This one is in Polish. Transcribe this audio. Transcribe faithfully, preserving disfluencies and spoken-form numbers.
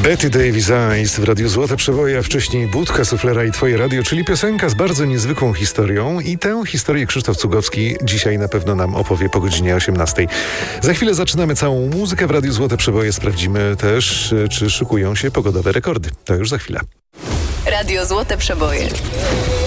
Betty Davis Eyes w Radiu Złote Przeboje, a wcześniej Budka Suflera i Twoje Radio, czyli piosenka z bardzo niezwykłą historią i tę historię Krzysztof Cugowski dzisiaj na pewno nam opowie po godzinie osiemnastej. Za chwilę zaczynamy całą muzykę w Radiu Złote Przeboje. Sprawdzimy też, czy szykują się pogodowe rekordy. To już za chwilę. Radio Złote Przeboje.